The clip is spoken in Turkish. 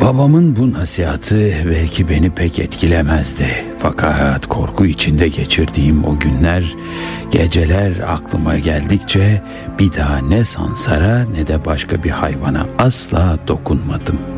Babamın bu nasihatı belki beni pek etkilemezdi. Fakat korku içinde geçirdiğim o günler, geceler aklıma geldikçe bir daha ne sansara ne de başka bir hayvana asla dokunmadım.